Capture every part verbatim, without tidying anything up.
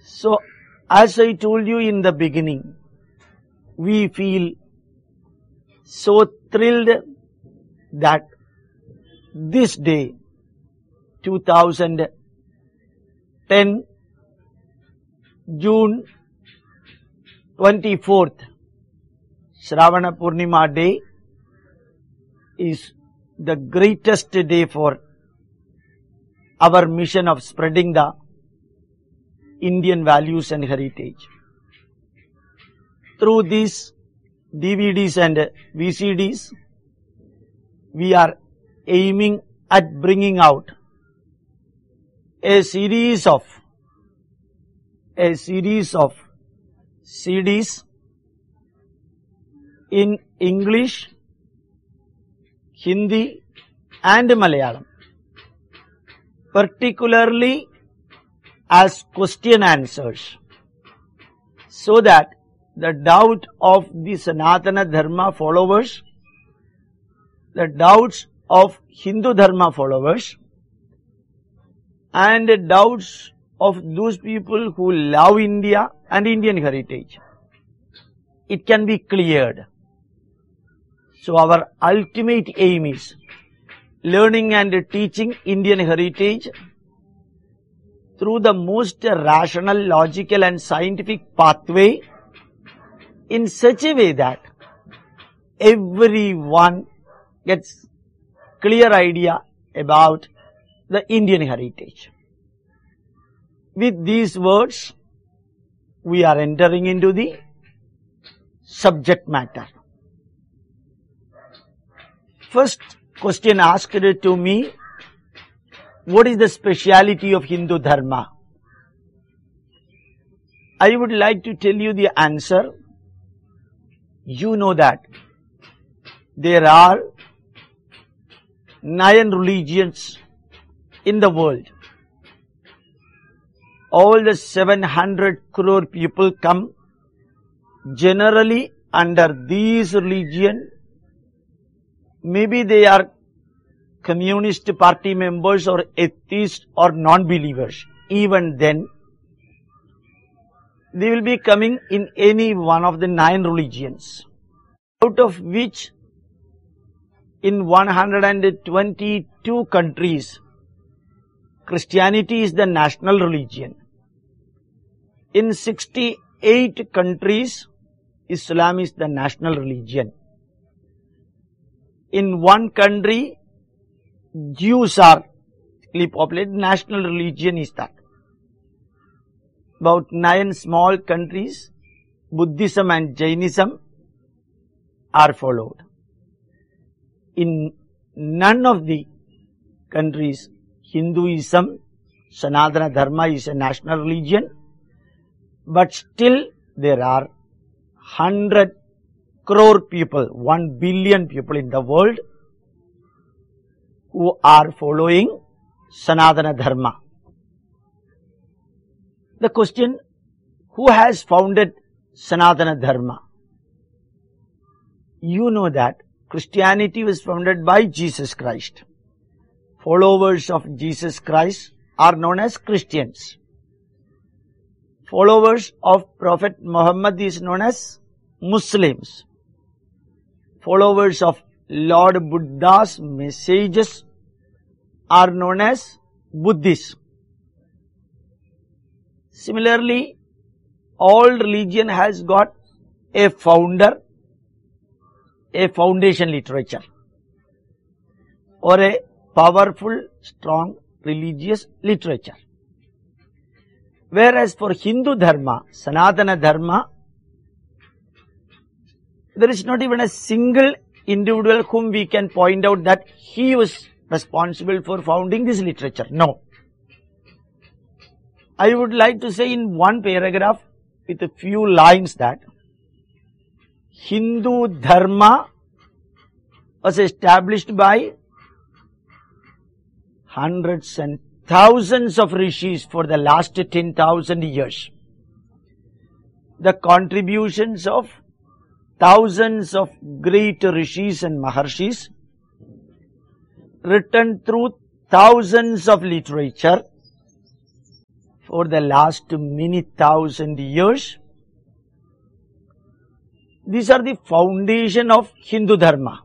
So, as I told you in the beginning, we feel so thrilled that this day, two thousand ten, June twenty-fourth, Shravana Purnima day, is the greatest day for our mission of spreading the Indian values and heritage. Through these D V Ds and V C Ds, we are aiming at bringing out a series of a series of C Ds in English, Hindi and Malayalam, particularly as question answers, so that the doubt of the Sanatana Dharma followers, the doubts of Hindu Dharma followers, and the doubts of those people who love India and Indian heritage, it can be cleared. So our ultimate aim is learning and teaching Indian heritage through the most rational, logical and scientific pathway, in such a way that everyone gets clear idea about the Indian heritage. With these words, we are entering into the subject matter. First question asked to me, what is the speciality of Hindu Dharma? I would like to tell you the answer. You know that there are nine religions in the world. All the seven hundred crore people come generally under these religion. Maybe they are communist party members or atheists or non-believers. Even then, they will be coming in any one of the nine religions, out of which in one hundred twenty-two countries, Christianity is the national religion. In sixty-eight countries, Islam is the national religion. In one country, Jews are populated, national religion is that. About nine small countries, Buddhism and Jainism are followed. In none of the countries, Hinduism, Sanatana Dharma is a national religion, but still there are hundred crore people, one billion people in the world who are following Sanatana Dharma. The question, who has founded Sanatana Dharma? You know that Christianity was founded by Jesus Christ. Followers of Jesus Christ are known as Christians. Followers of Prophet Muhammad is known as Muslims. Followers of Lord Buddha's messages are known as Buddhists. Similarly, all religion has got a founder, a foundation literature, or a powerful, strong religious literature. Whereas for Hindu Dharma, Sanatana Dharma, there is not even a single individual whom we can point out that he was responsible for founding this literature. No. I would like to say in one paragraph with a few lines that Hindu Dharma was established by hundreds and thousands of rishis for the last ten thousand years. The contributions of thousands of great rishis and maharshis, written through thousands of literature, for the last many thousand years. These are the foundation of Hindu Dharma.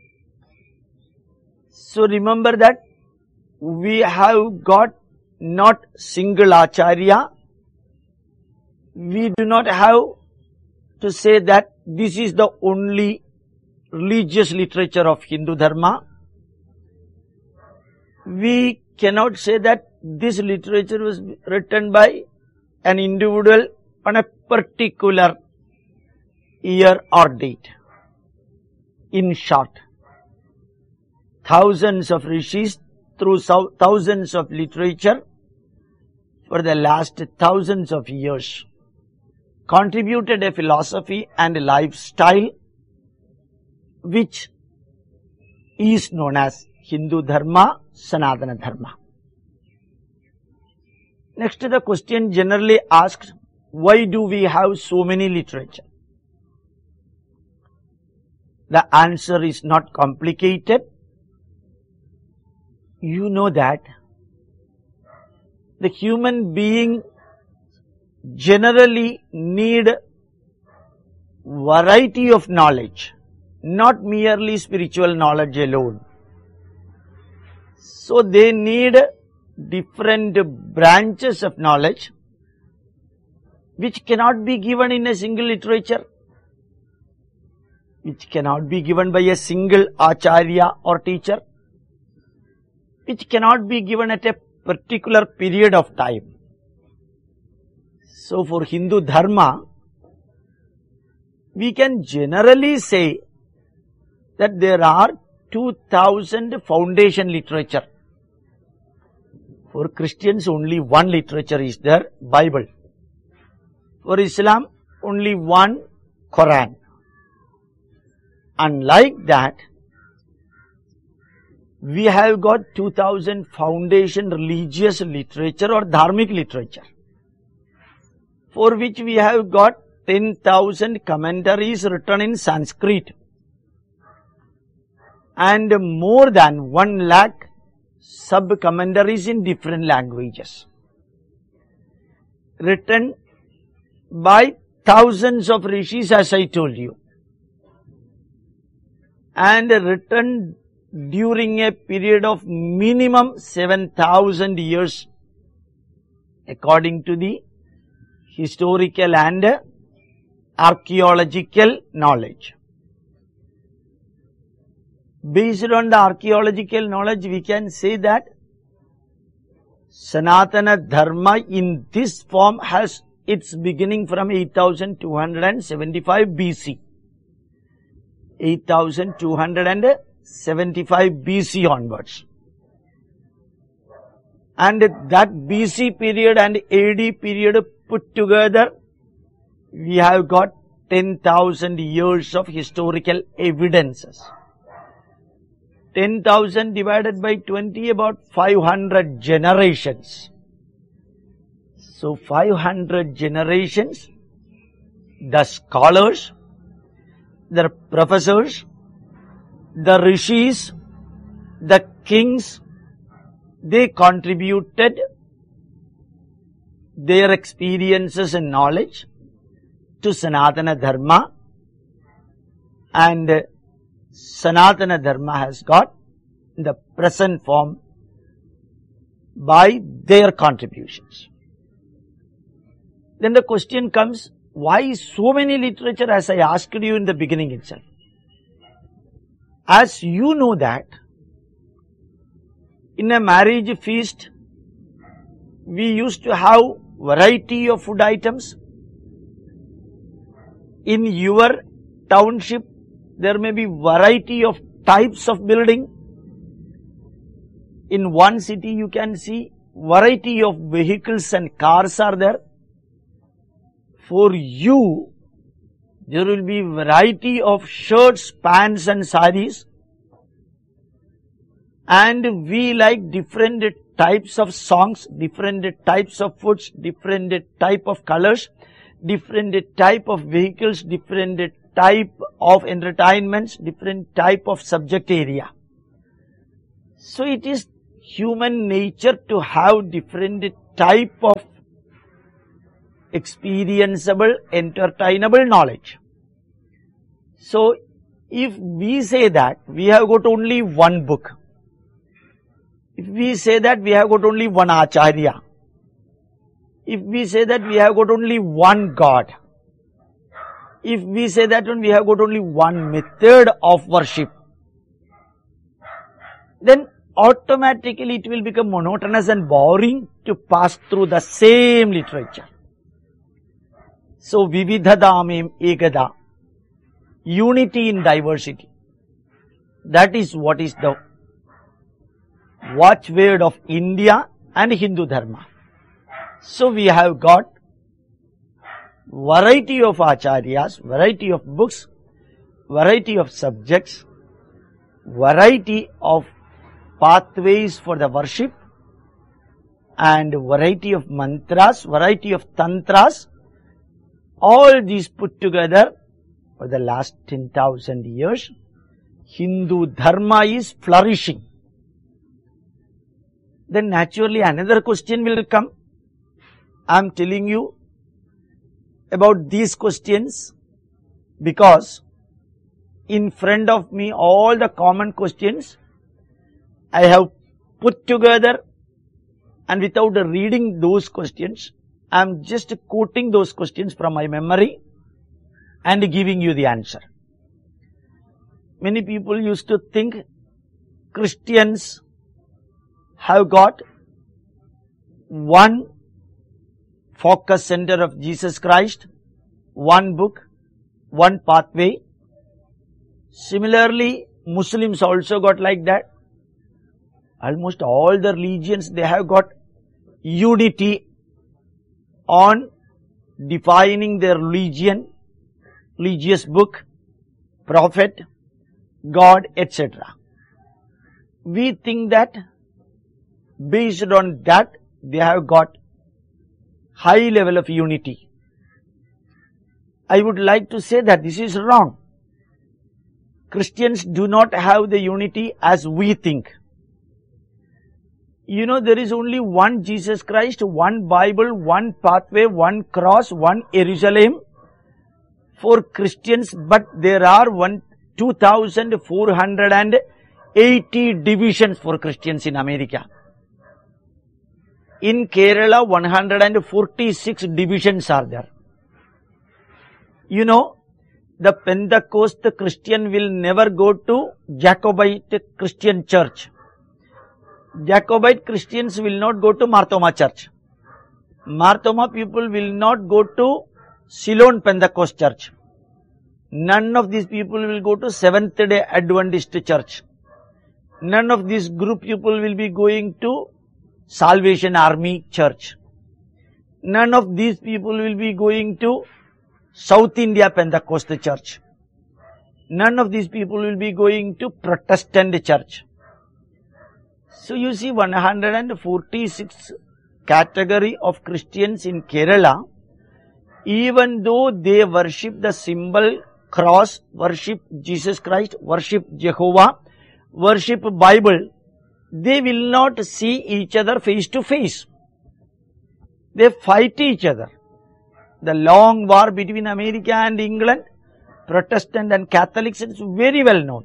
So remember that we have got not single Acharya. We do not have to say that this is the only religious literature of Hindu Dharma. We cannot say that this literature was written by an individual on a particular year or date. In short, thousands of rishis through thousands of literature for the last thousands of years contributed a philosophy and a lifestyle which is known as Hindu Dharma, Sanatana Dharma. Next, the question generally asked, why do we have so many literature? The answer is not complicated. You know that the human being generally need variety of knowledge, not merely spiritual knowledge alone. So they need different branches of knowledge which cannot be given in a single literature, which cannot be given by a single Acharya or teacher, which cannot be given at a particular period of time. So for Hindu Dharma, we can generally say that there are two thousand foundation literature. For Christians, only one literature is there, Bible. For Islam, only one, Quran. Unlike that, we have got two thousand foundation religious literature or dharmic literature, for which we have got ten thousand commentaries written in Sanskrit and more than one lakh sub-commentaries in different languages, written by thousands of rishis, as I told you, and written during a period of minimum seven thousand years according to the historical and archaeological knowledge. Based on the archaeological knowledge, we can say that Sanatana Dharma in this form has its beginning from eight thousand two hundred seventy-five B C. eight thousand two hundred seventy-five B C onwards. And that B C period and A D period put together, we have got ten thousand years of historical evidences. ten thousand divided by twenty, about five hundred generations. So five hundred generations, the scholars, the professors, the rishis, the kings, they contributed their experiences and knowledge to Sanatana Dharma, and Sanatana Dharma has got the present form by their contributions. Then the question comes, why so many literature, as I asked you in the beginning itself? As you know that, in a marriage feast, we used to have variety of food items. In your township, there may be variety of types of building. In one city, you can see variety of vehicles and cars are there. For you, there will be variety of shirts, pants and sarees. And we like different types of songs, different types of foods, different type of colors, different type of vehicles, different type of entertainments, different type of subject area. So it is human nature to have different type of experienceable, entertainable knowledge. So, if we say that we have got only one book, if we say that we have got only one Acharya, if we say that we have got only one God, if we say that we have got only one method of worship, then automatically it will become monotonous and boring to pass through the same literature. So, Vividhadamem Ekada, unity in diversity. That is what is the watchword of India and Hindu Dharma. So, we have got variety of acharyas, variety of books, variety of subjects, variety of pathways for the worship, and variety of mantras, variety of tantras. All these put together for the last ten thousand years, Hindu Dharma is flourishing. Then naturally another question will come. I am telling you about these questions because in front of me all the common questions I have put together, and without reading those questions, I am just quoting those questions from my memory and giving you the answer. Many people used to think Christians have got one focus center of Jesus Christ, one book, one pathway. Similarly, Muslims also got like that. Almost all the religions, they have got unity on defining their religion, religious book, prophet, God, et cetera. We think that based on that, they have got high level of unity. I would like to say that this is wrong. Christians do not have the unity as we think. You know, there is only one Jesus Christ, one Bible, one pathway, one cross, one Jerusalem for Christians, but there are one two thousand four hundred eighty divisions for Christians in America. In Kerala, one hundred forty-six divisions are there. You know, the Pentecost Christian will never go to Jacobite Christian church. Jacobite Christians will not go to Marthoma church. Marthoma people will not go to Ceylon Pentecost church. None of these people will go to Seventh Day Adventist church. None of these group people will be going to Salvation Army church. None of these people will be going to South India Pentecost church. None of these people will be going to Protestant church. So you see, one hundred forty-six category of Christians in Kerala, even though they worship the symbol cross, worship Jesus Christ, worship Jehovah, worship Bible, they will not see each other face to face. They fight each other. The long war between America and England, Protestant and Catholics, is very well known.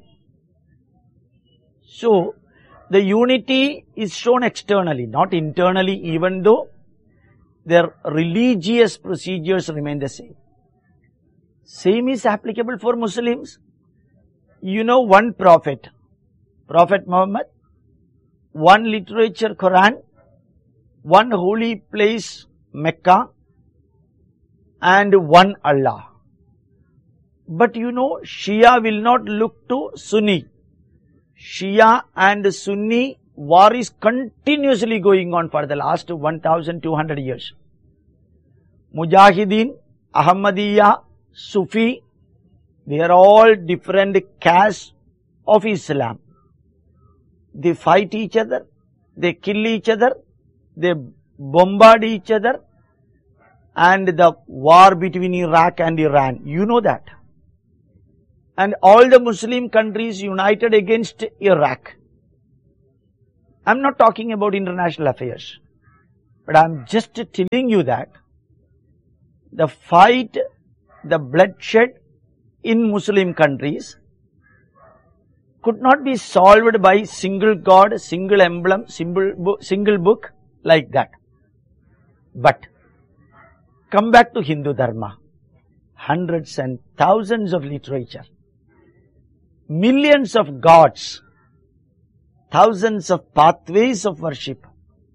So, the unity is shown externally, not internally, even though their religious procedures remain the same. Same is applicable for Muslims. You know, one prophet, Prophet Muhammad, one literature Quran, one holy place Mecca, and one Allah. But you know, Shia will not look to Sunni. Shia and Sunni war is continuously going on for the last one thousand two hundred years. Mujahideen, Ahmadiyya, Sufi, they are all different castes of Islam. They fight each other, they kill each other, they bombard each other, and the war between Iraq and Iran, you know that. And all the Muslim countries united against Iraq. I am not talking about international affairs, but I am just telling you that the fight, the bloodshed in Muslim countries could not be solved by single god, single emblem, single, single book like that. But come back to Hindu Dharma. Hundreds and thousands of literature, millions of gods, thousands of pathways of worship,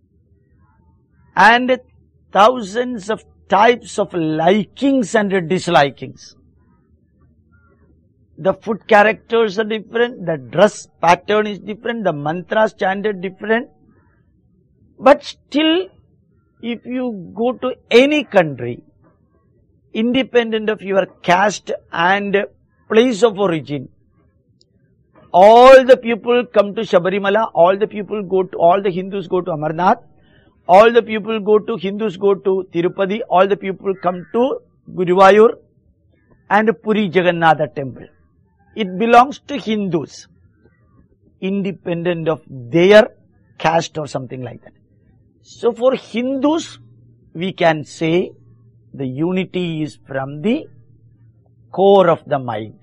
and thousands of types of likings and dislikings. The food characters are different, the dress pattern is different, the mantras chanted different. But still, if you go to any country, independent of your caste and place of origin, all the people come to Sabarimala, all the people go to, all the Hindus go to Amarnath, all the people go to, Hindus go to Tirupati, all the people come to Guruvayur and Puri Jagannatha temple. It belongs to Hindus, independent of their caste or something like that. So for Hindus, we can say the unity is from the core of the mind.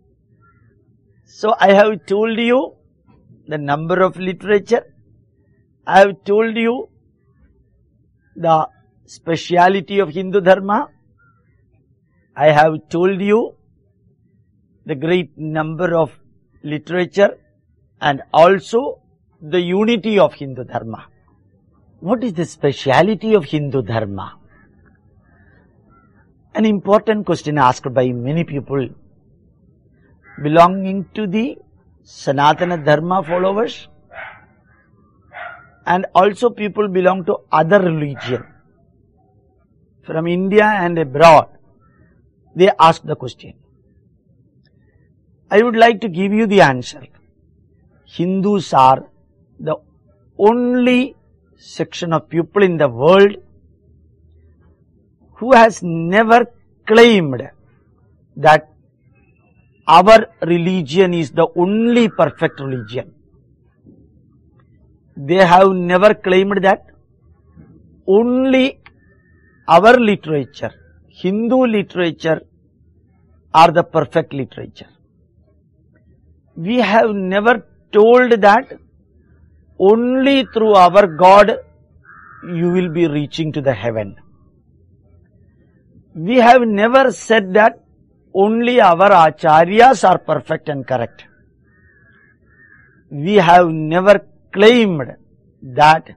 So I have told you the number of literature. I have told you the speciality of Hindu Dharma. I have told you the great number of literature and also the unity of Hindu Dharma. What is the speciality of Hindu Dharma? An important question asked by many people belonging to the Sanatana Dharma followers and also people belong to other religion. From India and abroad, they ask the question. I would like to give you the answer. Hindus are the only section of people in the world who has never claimed that our religion is the only perfect religion. They have never claimed that. Only our literature, Hindu literature, are the perfect literature. We have never told that only through our God you will be reaching to the heaven. We have never said that only our acharyas are perfect and correct. We have never claimed that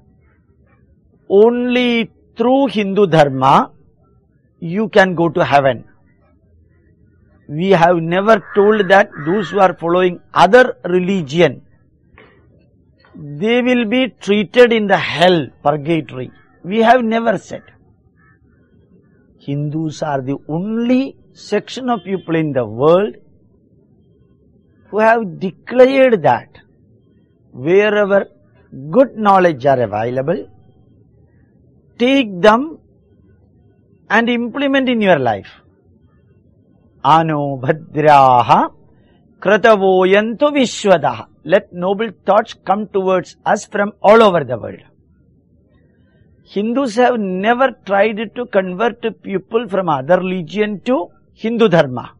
only through Hindu Dharma you can go to heaven. We have never told that those who are following other religion, they will be treated in the hell, purgatory. We have never said. Hindus are the only section of people in the world who have declared that wherever good knowledge are available, take them and implement in your life. Ano bhadraha kratavoyantu vishwadaha. Let noble thoughts come towards us from all over the world. Hindus have never tried to convert people from other religion to Hindu Dharma.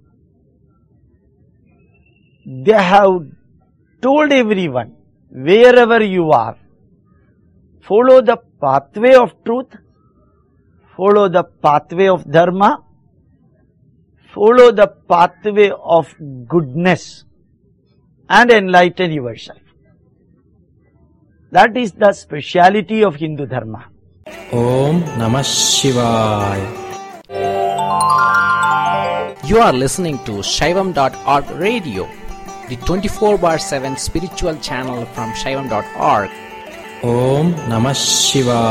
They have told everyone, wherever you are, follow the pathway of truth, follow the pathway of Dharma, follow the pathway of goodness and enlighten yourself. That is the speciality of Hindu Dharma. Om Namah Shivaya. You are listening to Shaivam dot org radio, the twenty-four bar seven spiritual channel from Shaivam dot org. Om Namah Shivaya.